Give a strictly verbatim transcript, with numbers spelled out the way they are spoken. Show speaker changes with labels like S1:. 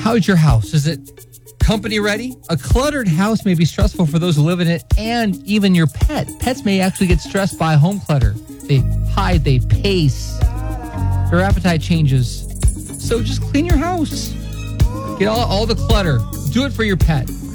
S1: How's your house? Is it company ready? A cluttered house may be stressful for those who live in it and even your pet. Pets may actually get stressed by home clutter. They hide, they pace. Their appetite changes. So just clean your house. Get all, all the clutter. Do it for your pet.